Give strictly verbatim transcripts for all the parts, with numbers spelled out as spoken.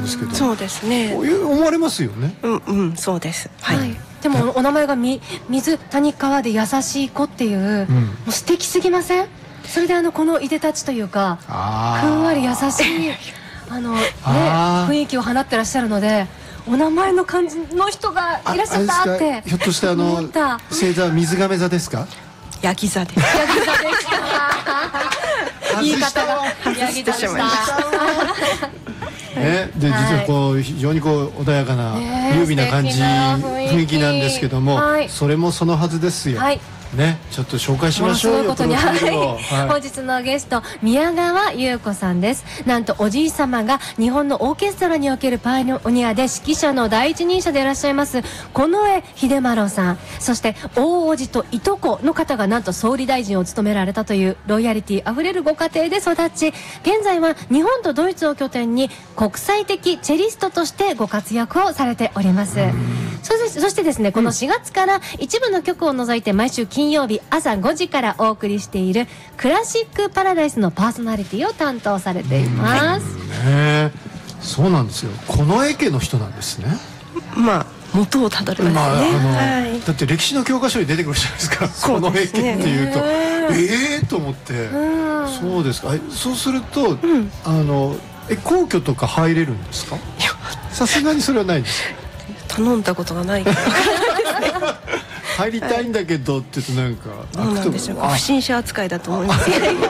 んですけど、 そうですね、 思われますよね。 うんうん、そうです、はい、はい、 でもお名前がみ水谷川で優しい子っていう、うん、もう素敵すぎません？それであのこのいでたちというかふんわり優しいあの、ね、雰囲気を放ってらっしゃるので、お名前の感じの人がいらっしゃったって。 ひょっとしてあの星座水亀座ですか？ ヤギ座です。ヤギ座でした言い方が外してしまいましたね、で実はこう非常にこう穏やかな優美な感じ、雰囲気なんですけども、それもそのはずですよ。ね、ちょっと紹介しましょうよ。 ことに、はいはい、本日のゲスト宮川優子さんです。なんとおじい様が日本のオーケストラにおけるパイオニアで指揮者の第一人者でいらっしゃいます近衛秀麿さん、そして大叔父といとこの方がなんと総理大臣を務められたというロイヤリティあふれるご家庭で育ち、現在は日本とドイツを拠点に国際的チェリストとしてご活躍をされております。そして、そしてですね、このしがつから一部の曲を除いて毎週金曜日朝ごじからお送りしているクラシックパラダイスのパーソナリティを担当されています。 ね、そうなんですよ。近衛家の人なんですね。 まあ元をたどるんですね、まああのはい、 だって歴史の教科書に出てくるじゃないですか。近衛家っていうとええー、と思って、そうですか。そうすると、うん、あのえ皇居とか入れるんですか？さすがにそれはないです。 頼んだことがないから入りたいんだけどって言うとなんか、 どうなんでしょうか、不審者扱いだと思います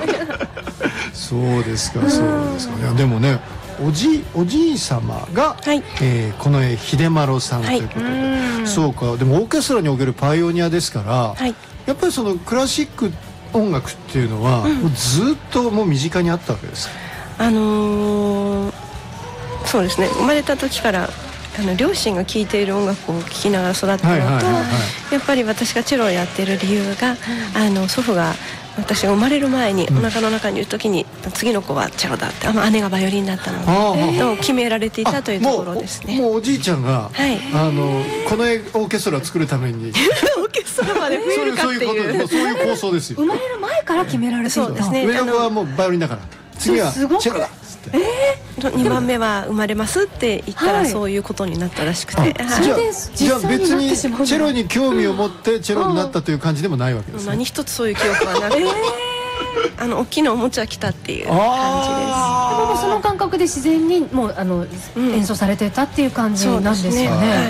そうですか、そうですか。いやでもね、おじおじい様が、はい、えー、近衛秀麿さんということで、はい、そうか。でもオーケストラにおけるパイオニアですから、はい、やっぱりそのクラシック音楽っていうのは、うん、もうずっともう身近にあったわけですか？ あのー、そうですね、生まれた時からあの両親が聴いている音楽を聴きながら育ったのと、やっぱり私がチェロをやっている理由が、あの祖父が私が生まれる前にお腹の中にいる時に、うん、次の子はチェロだって、あの姉がバイオリンだったので、を決められていたというところですね。 もう、もうおじいちゃんが、はい、あのこのオーケストラを作るためにオーケストラまで増えるかっていうそういうこと、そういう構想ですよ。 生まれる前から決められていた。そうですね。 上の子はもうバイオリンだから、次はチェロだ。 えー、にばんめは生まれますって言ったら、はい、そういうことになったらしくて、はい、 じゃあ、じゃあ別にチェロに興味を持ってチェロになったという感じでもないわけですね。 何一つそういう記憶はなくて、えー、あの大きなおもちゃ来たっていう感じです。でもその感覚で自然にもうあの、うん、演奏されてたっていう感じなんですよね。で, ね、はい、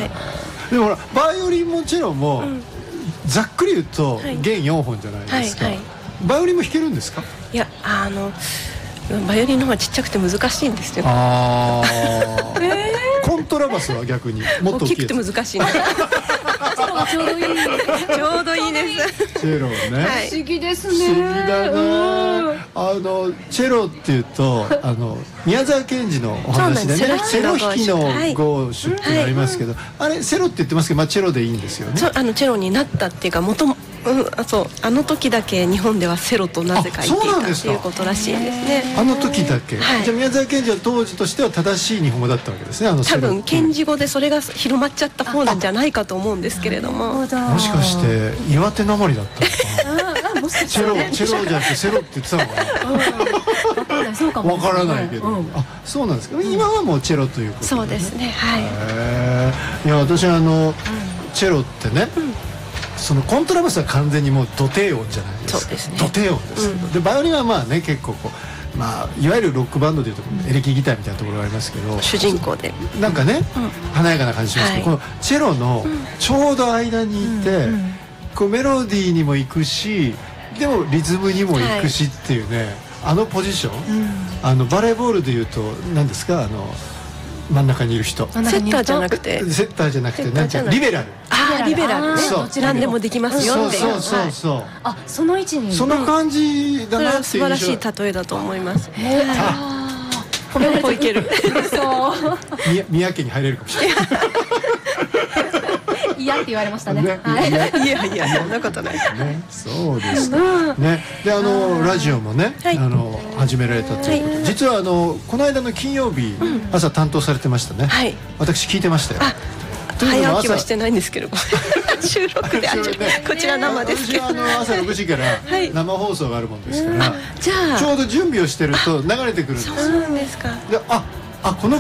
でもほらバイオリンもチェロも、うん、ざっくり言うと弦よんほんじゃないですか、はいはいはい、バイオリンも弾けるんですか？ いや、あのバイオリンの方がちっちゃくて難しいんですよ。 あえー、コントラバスは逆にもっと大きい大きくて難しいんですちょうどいいちょうどいいですチェロね、 はい、不思議ですね。 不思議だな。あのチェロっていうとあの宮沢賢治のお話でね、セロ弾きの号手ってなりますけど、はい、あれセロって言ってますけど、まあ、チェロでいいんですよね。 そう、あのチェロになったっていうか、元々うん、あそうあの時だけ日本ではセロとなぜか言っていたっていうことらしいんですね。 あの時だけ、はい、じゃあ宮沢賢治は当時としては正しい日本語だったわけですね。あの多分賢治語でそれが広まっちゃった方なんじゃないかと思うんですけれども、 もしかして岩手なまりだったのかなチェロ、チェロじゃなくてセロって言ってたのかなそうかもわからないけど、うん、あ、そうなんですけど、今はもうチェロということで、ね、 そうですね、はい。 へー、いや私あの、うん、チェロってね、うん、そのコントラバスは完全にもうド低音じゃないですか。そうですね、ド低音です、うん、でバイオリンはまあね、結構こう、まあ、いわゆるロックバンドでいうとエレキギターみたいなところがありますけど、 主人公でなんかね、うん、華やかな感じしますけど、はい、このチェロのちょうど間にいて、うん、こうメロディーにも行くし、でもリズムにも行くしっていうね、はい、あのポジション、うん、あのバレーボールでいうと何ですか、あの真ん中にいる人、 セッターじゃなくてセッターじゃなくてなんてリベラル、 あ、リベラルね、どちらでもできますよっていう、 そうそうそう、はい、 あ、その位置にその感じだなっていう、 素晴らしい例えだと思います。へー、褒めるといけるそう宮家に入れるかもしれない嫌って言われましたね。 いやいや、そんなことないですね。そうですね。で、あのラジオもね、あの始められたということで、実はあのこの間の金曜日朝担当されてましたね。私聞いてましたよ。 早起きはしてないんですけど、収録でこちら生ですけど、 私は朝ろくじから生放送があるもんですから、ちょうど準備をしてると流れてくるんですよ。 そうなんですか。 あ、あ、この